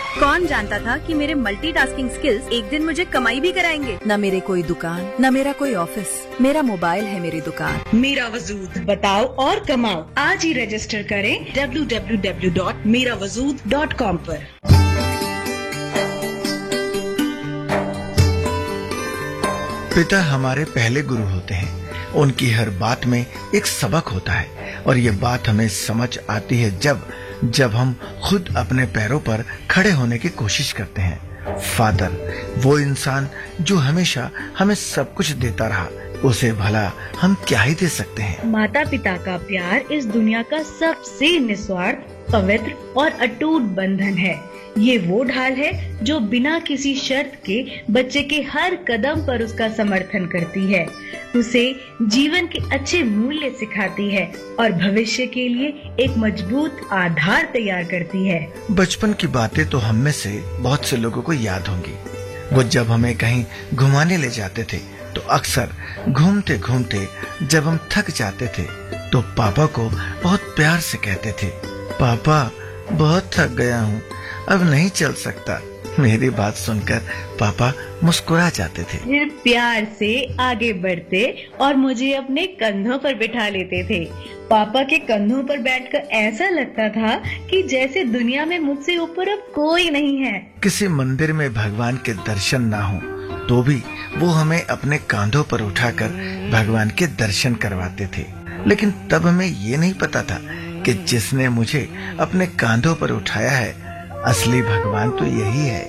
कौन जानता था कि मेरे मल्टीटास्किंग स्किल्स एक दिन मुझे कमाई भी कराएंगे। न मेरे कोई दुकान, न मेरा कोई ऑफिस, मेरा मोबाइल है मेरी दुकान। मेरा वजूद, बताओ और कमाओ। आज ही रजिस्टर करें www.merawazooद.com पर। पिता हमारे पहले गुरु होते हैं। उनकी हर बात में एक सबक होता है और ये बात हमें समझ आती है जब हम खुद अपने पैरों पर खड़े होने की कोशिश करते हैं। फादर, वो इंसान जो हमेशा हमें सब कुछ देता रहा, उसे भला हम क्या ही दे सकते हैं। माता पिता का प्यार इस दुनिया का सबसे निस्वार्थ, पवित्र और अटूट बंधन है। ये वो ढाल है जो बिना किसी शर्त के बच्चे के हर कदम पर उसका समर्थन करती है, उसे जीवन के अच्छे मूल्य सिखाती है और भविष्य के लिए एक मजबूत आधार तैयार करती है। बचपन की बातें तो हम में से बहुत से लोगों को याद होंगी। वो जब हमें कहीं घुमाने ले जाते थे तो अक्सर घूमते घूमते जब हम थक जाते थे तो पापा को बहुत प्यार से कहते थे, पापा बहुत थक गया हूँ, अब नहीं चल सकता। मेरी बात सुनकर पापा मुस्कुरा जाते थे, फिर प्यार से आगे बढ़ते और मुझे अपने कंधों पर बिठा लेते थे। पापा के कंधों पर बैठकर ऐसा लगता था कि जैसे दुनिया में मुझसे ऊपर अब कोई नहीं है। किसी मंदिर में भगवान के दर्शन ना हो तो भी वो हमें अपने कांधों पर उठाकर भगवान के दर्शन करवाते थे। लेकिन तब हमें ये नहीं पता था कि जिसने मुझे अपने कांधों पर उठाया है, असली भगवान तो यही है।